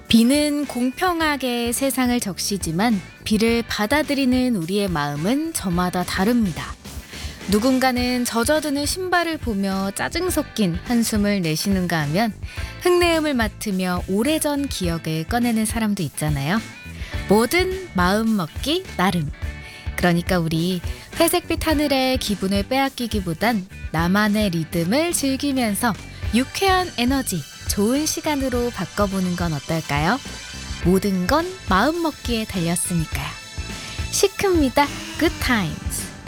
비는 공평하게 세상을 적시지만 비를 받아들이는 우리의 마음은 저마다 다릅니다. 누군가는 젖어드는 신발을 보며 짜증 섞인 한숨을 내쉬는가 하면 흙내음을 맡으며 오래전 기억을 꺼내는 사람도 있잖아요. 뭐든 마음 먹기 나름. 그러니까 우리 회색빛 하늘의 기분을 빼앗기기보단 나만의 리듬을 즐기면서 유쾌한 에너지, 좋은 시간으로 바꿔보는 건 어떨까요? 모든 건 마음 먹기에 달렸으니까요. 시크입니다. Good times.